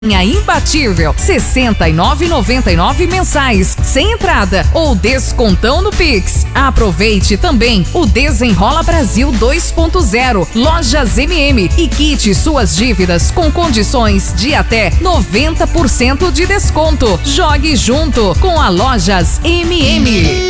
Imbatível, R$ 69,99 mensais, sem entrada ou descontão no Pix. Aproveite também o Desenrola Brasil 2.0, Lojas MM e quite suas dívidas com condições de até 90% de desconto. Jogue junto com a Lojas MM.